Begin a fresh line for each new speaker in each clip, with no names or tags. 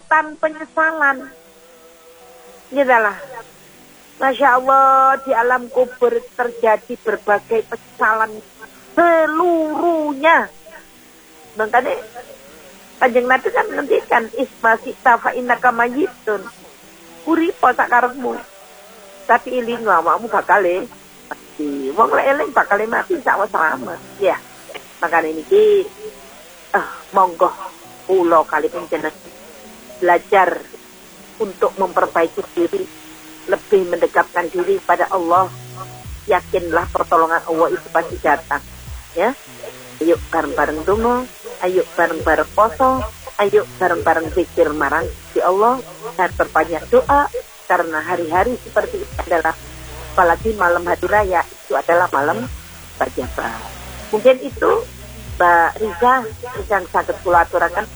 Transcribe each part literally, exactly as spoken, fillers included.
lautan penyesalan. Gitulah. Masya Allah, di alam kubur terjadi berbagai penyesalan seluruhnya. Makanya Kanjeng Nabi kan ngendikan ismasi tafa innaka mayyitun. Uripo sakarepmu. Tapi iling awakmu bakal mati. Wong lek eling bakal mati sak selamat. Ya. Makanya niki ah monggo kula kali panjenengan belajar untuk memperbaiki diri, lebih mendekatkan diri pada Allah. Yakinlah pertolongan Allah itu pasti datang. Ya. Ayo bareng-bareng donga, ayo bareng-bareng poso, ayo bareng-bareng zikir marang di Allah dan perbanyak doa, karena hari-hari seperti ini adalah, apalagi malam hari raya itu adalah malam berjabah. Mungkin itu Mbak Riza yang sangat kula aturaken.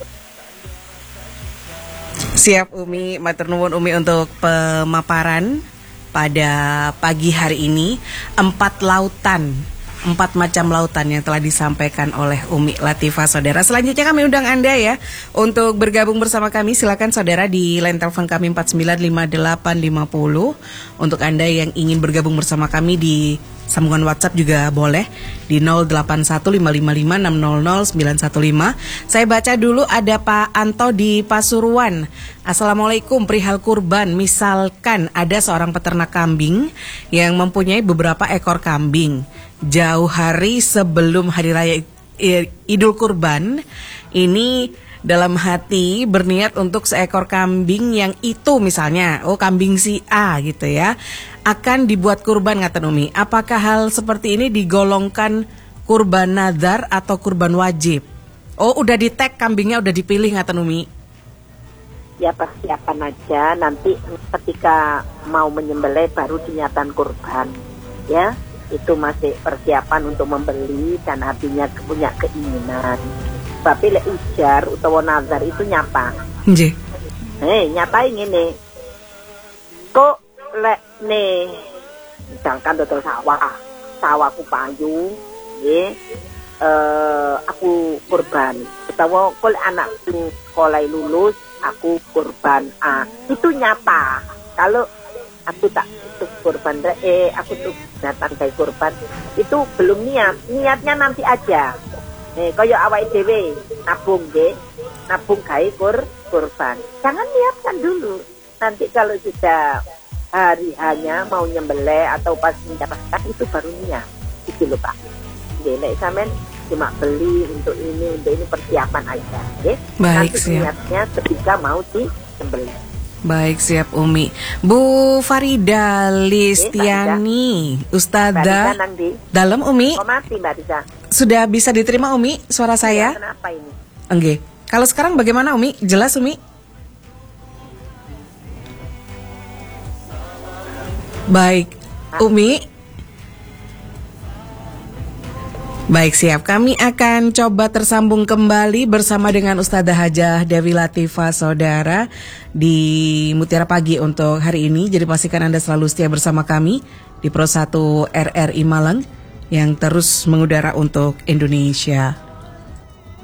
Siap Umi, matur nuwun Umi untuk pemaparan pada pagi hari ini. Empat lautan, empat macam lautan yang telah disampaikan oleh Umi Latifah, saudara. Selanjutnya kami undang Anda ya untuk bergabung bersama kami. Silakan saudara di line telepon kami empat sembilan lima delapan lima nol. Untuk Anda yang ingin bergabung bersama kami di sambungan WhatsApp juga boleh di nol delapan satu lima lima lima enam nol nol sembilan satu lima. Saya baca dulu, ada Pak Anto di Pasuruan. Assalamualaikum, perihal kurban. Misalkan ada seorang peternak kambing yang mempunyai beberapa ekor kambing. Jauh hari sebelum hari raya Idul Kurban, ini dalam hati berniat untuk seekor kambing yang itu misalnya, oh kambing si A gitu ya, akan dibuat kurban, kata Umi. Apakah hal seperti ini digolongkan kurban nazar atau kurban wajib? Oh udah di tag kambingnya, udah dipilih, kata Umi.
Ya persiapan aja, nanti ketika mau menyembelih baru dinyatakan kurban ya. Itu masih persiapan untuk membeli dan hatinya punya keinginan. Tapi lek ujar utawa nazar itu nyata.
Nggih.
Eh, nyatain ngene. Kok lek ne misalkan dodol sawah, sawahku payu, nggih. Eh, aku kurban. Utawa kok anakku sekolah lulus, aku kurban. Ah, itu nyata. Kalau aku tak kurban, eh aku tuh datang kayak kurban, itu belum niat, niatnya nanti aja. Eh, kaya awake dhewe nabung nggih, nabung gawe kur kurban. Jangan niatkan dulu. Nanti kalau sudah hari hanya mau nyembelih atau pas menyerahkan itu baru niat. Itu lho Pak. Nggih, nek sampean cuma beli untuk ini, untuk ini persiapan aja, nggih.
Baik,
nanti
siap.
niatnya ketika mau disembelih.
Baik, siap Umi. Bu Farida Listiani, Ustadzah dalam Umi.
Oh, mati Mbak Riza.
Sudah bisa diterima Umi suara saya?
Ya, kenapa ini?
Enggak. Kalau sekarang bagaimana Umi? Jelas Umi? Baik, Umi. Baik, siap. Kami akan coba tersambung kembali bersama dengan Ustadzah Hajah Dewi Latifah, saudara, di Mutiara Pagi untuk hari ini. Jadi pastikan Anda selalu setia bersama kami di Pro satu R R I Malang yang terus mengudara untuk Indonesia.